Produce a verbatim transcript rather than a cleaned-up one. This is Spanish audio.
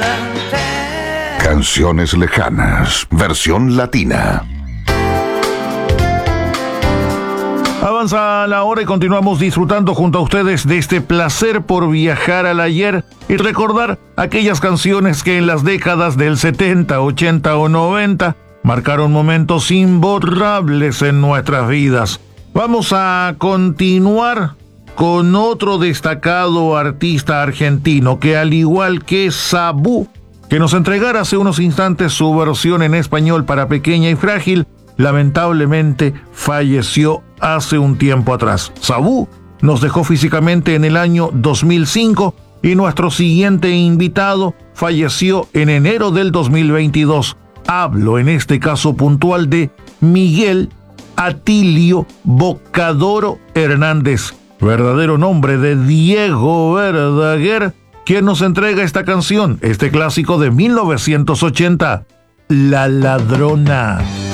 Canciones lejanas, versión latina. Avanza la hora y continuamos disfrutando junto a ustedes de este placer por viajar al ayer y recordar aquellas canciones que en las décadas del setenta, ochenta o noventa marcaron momentos imborrables en nuestras vidas. Vamos a continuar con otro destacado artista argentino que, al igual que Sabú, que nos entregara hace unos instantes su versión en español para Pequeña y Frágil, lamentablemente falleció hace un tiempo atrás. Sabú nos dejó físicamente en el año dos mil cinco y nuestro siguiente invitado falleció en enero del dos mil veintidós. Hablo en este caso puntual de Miguel Atilio Bocadoro Hernández, verdadero nombre de Diego Verdaguer, quien nos entrega esta canción, este clásico de mil novecientos ochenta, La Ladrona.